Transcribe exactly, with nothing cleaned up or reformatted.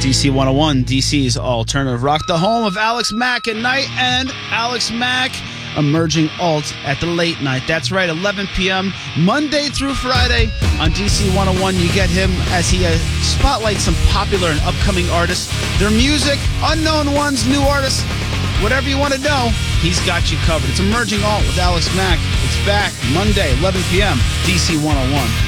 D C one oh one, D C's alternative rock, the home of Alex Mack at night and Alex Mack emerging alt at the late night. That's right, eleven p.m. Monday through Friday on D C one oh one. You get him as he uh, spotlights some popular and upcoming artists, their music, unknown ones, new artists, whatever you want to know, he's got you covered. It's Emerging Alt with Alex Mack. It's back Monday, eleven p.m., D C one oh one.